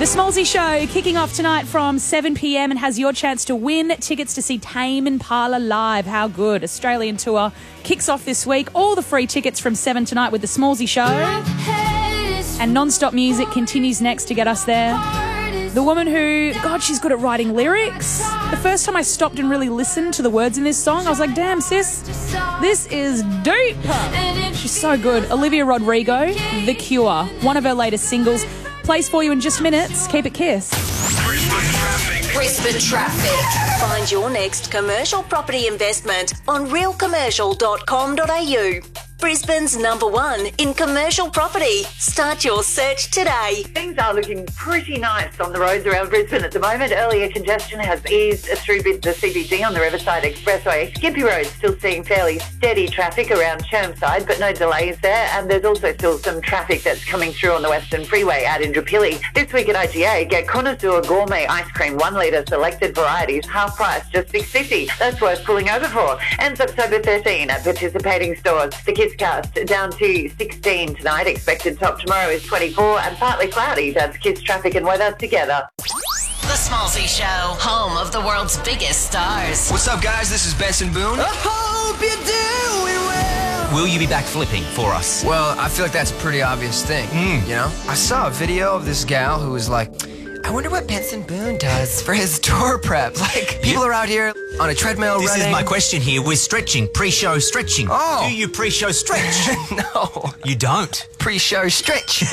The Smallsy Show kicking off tonight from 7 p.m. and has your chance to win tickets to see Tame Impala live. How good. Australian tour kicks off this week. All the free tickets from 7 tonight with The Smallsy Show. And non-stop music continues next to get us there. The woman who, God, she's good at writing lyrics. The first time I stopped and really listened to the words in this song, I was like, damn, sis, this is deep. She's so good. Olivia Rodrigo, The Cure, one of her latest singles. Plays for you in just minutes. Keep it Kiss. Brisbane Traffic. Find your next commercial property investment on realcommercial.com.au. Brisbane's #1 in commercial property. Start your search today. Things are looking pretty nice on the roads around Brisbane at the moment. Earlier congestion has eased through the CBD on the Riverside Expressway. Gympie Road still seeing fairly steady traffic around Chermside, but no delays there. And there's also still some traffic that's coming through on the Western Freeway at Indooroopilly. This week at IGA, get Connoisseur Gourmet Ice Cream 1 litre selected varieties, half price, just $6.50. That's worth pulling over for. Ends October 13 at participating stores. The Kiss Cast down to 16 tonight. Expected top tomorrow is 24 and partly cloudy. That's Kiss traffic and weather together. The Smallsy Show, home of the world's biggest stars. What's up, guys? This is Benson Boone. I hope you're doing well. Will you be back flipping for us? Well, I feel like that's a pretty obvious thing, you know? I saw a video of this gal who was like, I wonder what Benson Boone does for his tour prep. Like, people are out here on a treadmill This running. is my question here. We're stretching, pre-show stretching. Oh. Do you pre-show stretch? No. You don't? Pre-show stretch.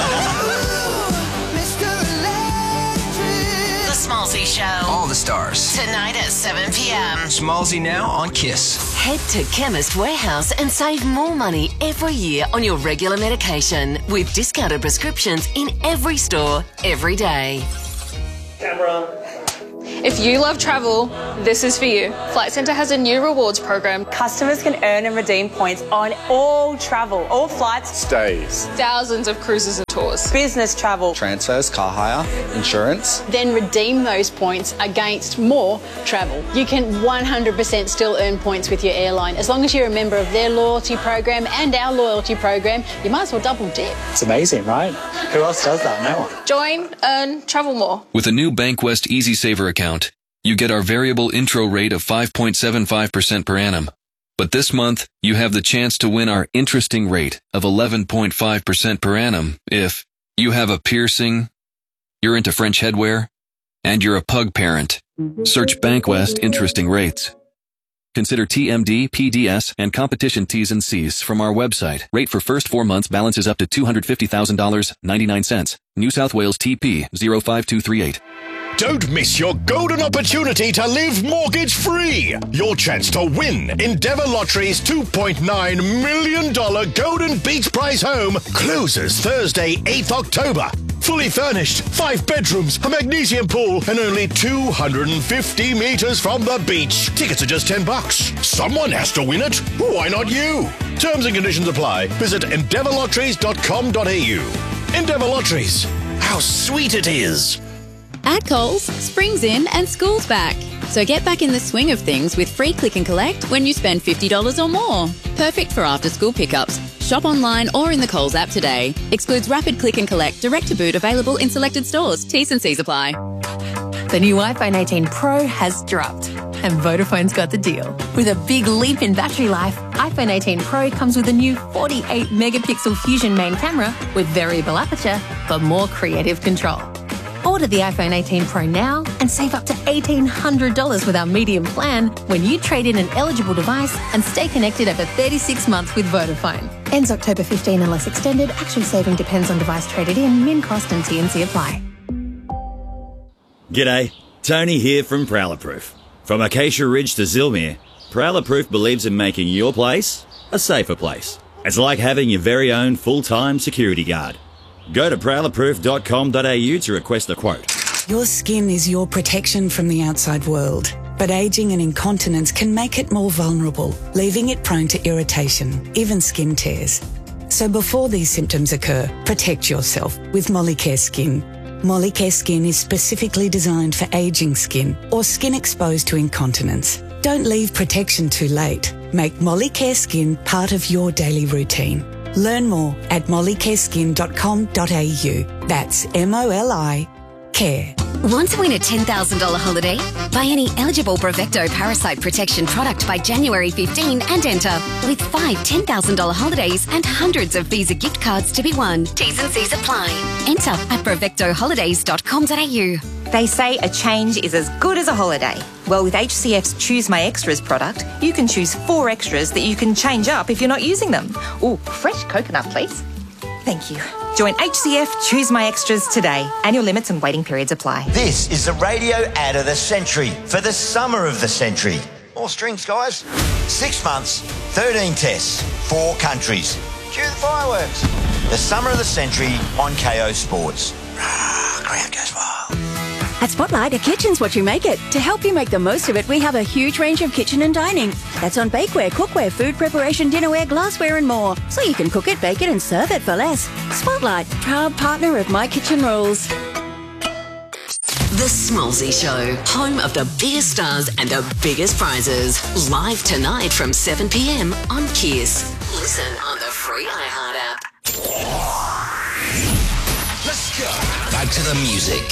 The Smallsy Show. All the stars. Tonight at 7 p.m. Smallsy now on Kiss. Head to Chemist Warehouse and save more money every year on your regular medication with discounted prescriptions in every store, every day. If you love travel, this is for you. Flight Centre has a new rewards program. Customers can earn and redeem points on all travel, all flights, stays, Thousands of cruises and tours. business travel. transfers, car hire, insurance. Then redeem those points against more travel. You can 100% still earn points with your airline. As long as you're a member of their loyalty program and our loyalty program, you might as well double dip. It's amazing, right? Who else does that? No one. Join, earn, travel more. With a new Bankwest Easy Saver account, you get our variable intro rate of 5.75% per annum. But this month, you have the chance to win our interesting rate of 11.5% per annum if you have a piercing, you're into French headwear, and you're a pug parent. Search Bankwest Interesting Rates. Consider TMD, PDS, and competition T's and C's from our website. Rate for first 4 months balances up to $250,000, 99 cents. New South Wales TP 05238. Don't miss your golden opportunity to live mortgage-free. Your chance to win Endeavour Lottery's $2.9 million Golden Beach Prize home closes Thursday, 8th October. Fully furnished, 5 bedrooms, a magnesium pool, and only 250 metres from the beach. Tickets are just $10. Someone has to win it. Why not you? Terms and conditions apply. Visit endeavourlotteries.com.au. Endeavour Lotteries. How sweet it is. At Coles, spring's in and school's back. So get back in the swing of things with free click and collect when you spend $50 or more. Perfect for after-school pickups. Shop online or in the Coles app today. Excludes rapid click and collect, direct to boot, available in selected stores. T's and C's apply. The new iPhone 18 Pro has dropped, and Vodafone's got the deal. With a big leap in battery life, iPhone 18 Pro comes with a new 48-megapixel Fusion main camera with variable aperture for more creative control. Order the iPhone 18 Pro now and save up to $1,800 with our medium plan when you trade in an eligible device and stay connected over 36 months with Vodafone. Ends October 15 unless extended. Actual saving depends on device traded in. Min cost and T&C apply. G'day, Tony here from Prowler Proof. From Acacia Ridge to Zilmere, Prowler Proof believes in making your place a safer place. It's like having your very own full-time security guard. Go to prowlerproof.com.au to request a quote. Your skin is your protection from the outside world, but ageing and incontinence can make it more vulnerable, leaving it prone to irritation, even skin tears. So before these symptoms occur, protect yourself with Molicare Skin. Molicare Skin is specifically designed for aging skin or skin exposed to incontinence. Don't leave protection too late. Make Molicare Skin part of your daily routine. Learn more at mollycareskin.com.au. That's Care. Want to win a $10,000 holiday? Buy any eligible Bravecto parasite protection product by January 15 and enter. With 5 $10,000 holidays and hundreds of Visa gift cards to be won. T's and C's apply. Enter at bravectoholidays.com.au. They say a change is as good as a holiday. Well, with HCF's Choose My Extras product, you can choose 4 extras that you can change up if you're not using them. Ooh, fresh coconut, please. Thank you. Join HCF Choose My Extras today. Annual limits and waiting periods apply. This is the radio ad of the century for the summer of the century. More strings, guys. 6 months, 13 tests, 4 countries. Cue the fireworks. The summer of the century on KO Sports. Crowd goes wild. At Spotlight, a kitchen's what you make it. To help you make the most of it, we have a huge range of kitchen and dining. That's on bakeware, cookware, food preparation, dinnerware, glassware and more. So you can cook it, bake it and serve it for less. Spotlight, proud partner of My Kitchen Rules. The Smallsy Show, home of the biggest stars and the biggest prizes. Live tonight from 7 p.m. on Kiss. Listen on the free iHeart app. Let's go. Back to the music.